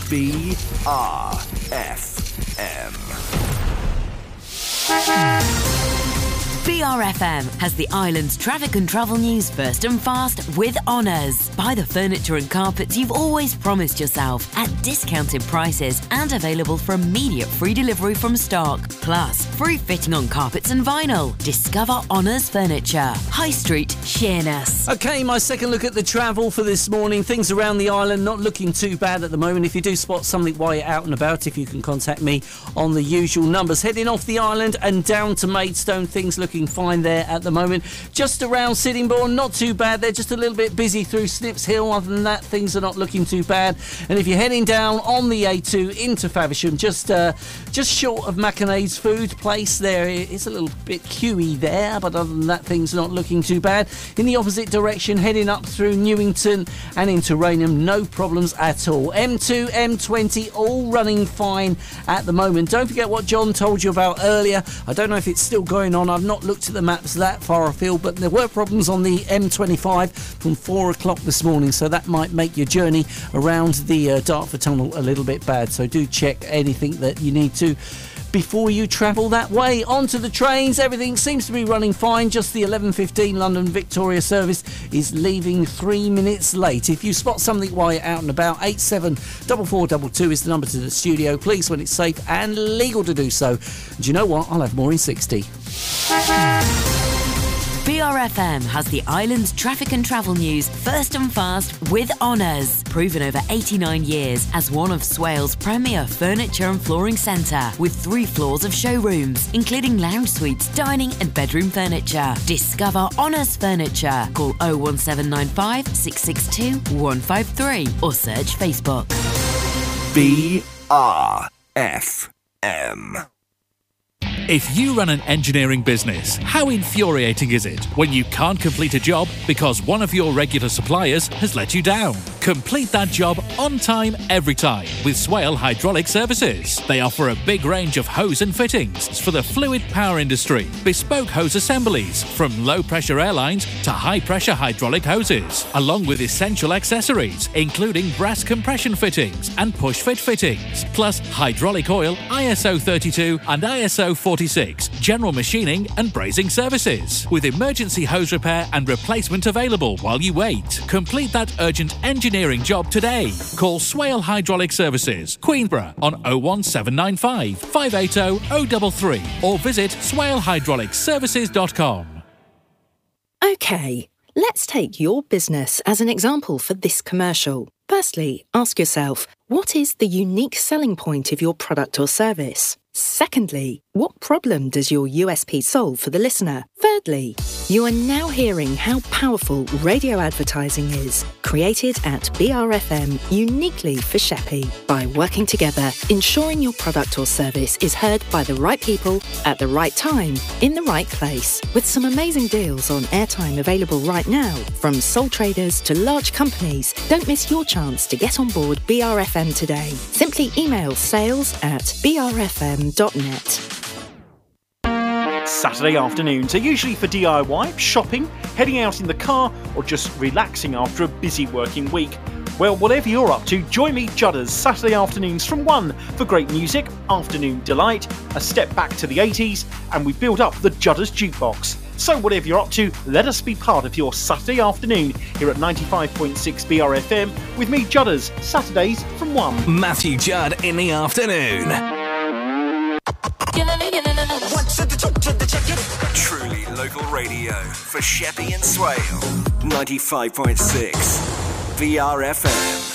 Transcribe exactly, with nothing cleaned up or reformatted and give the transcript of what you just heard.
B R F M. B R F M has the island's traffic and travel news first and fast with Honours. Buy the furniture and carpets you've always promised yourself at discounted prices and available for immediate free delivery from stock. Plus, free fitting on carpets and vinyl. Discover Honours Furniture. High Street, Sheerness. OK, my second look at the travel for this morning. Things around the island not looking too bad at the moment. If you do spot something while you're out and about, if you can contact me on the usual numbers. Heading off the island and down to Maidstone, things looking fine there at the moment. Just around Sittingbourne, not too bad. They're just a little bit busy through Snips Hill. Other than that, things are not looking too bad. And if you're heading down on the A two into Faversham, just uh, just short of Macanay's Food Place, there it's a little bit queuey there, but other than that, things are not looking too bad. In the opposite direction, heading up through Newington and into Rainham, no problems at all. M two, M twenty, all running fine at the moment. Don't forget what John told you about earlier. I don't know if it's still going on. I've not looked at the maps that far afield, but there were problems on the M twenty-five from four o'clock this morning, so that might make your journey around the uh, Dartford Tunnel a little bit bad. So do check anything that you need to before you travel that way. Onto the trains, everything seems to be running fine. Just the eleven fifteen London Victoria service is leaving three minutes late. If you spot something while you're out and about, eight seven four four two two is the number to the studio. Please, when it's safe and legal to do so. Do you know what? I'll have more in sixty. B R F M has the island's traffic and travel news first and fast with Honours. Proven over eighty-nine years as one of Swales' premier furniture and flooring centre, with three floors of showrooms, including lounge suites, dining and bedroom furniture. Discover Honours Furniture. Call oh one seven nine five, six six two, one five three or search Facebook. B R F M. If you run an engineering business, how infuriating is it when you can't complete a job because one of your regular suppliers has let you down? Complete that job on time, every time with Swale Hydraulic Services. They offer a big range of hose and fittings for the fluid power industry, bespoke hose assemblies from low-pressure airlines to high-pressure hydraulic hoses, along with essential accessories, including brass compression fittings and push-fit fittings, plus hydraulic oil, I S O thirty-two and I S O forty-six, general machining and brazing services, with emergency hose repair and replacement available while you wait. Complete that urgent engineering job today. Call Swale Hydraulic Services, Queenborough on oh one seven nine five, five eight oh, oh three three or visit swale hydraulic services dot com. OK, let's take your business as an example for this commercial. Firstly, ask yourself, what is the unique selling point of your product or service? Secondly, what problem does your U S P solve for the listener? Thirdly, you are now hearing how powerful radio advertising is, created at B R F M uniquely for Sheppey. By working together, ensuring your product or service is heard by the right people at the right time, in the right place. With some amazing deals on airtime available right now, from sole traders to large companies, don't miss your chance to get on board B R F M today. Simply email sales at b r f m dot net. Saturday afternoons are usually for D I Y, shopping, heading out in the car, or just relaxing after a busy working week. Well, whatever you're up to, join me Judders Saturday afternoons from one for great music, afternoon delight, a step back to the eighties, and we build up the Judders Jukebox. So whatever you're up to, let us be part of your Saturday afternoon here at ninety-five point six B R F M with me Judders, Saturdays from one. Matthew Judd in the afternoon. Truly local radio for Sheppey and Swale. ninety-five point six B R F M.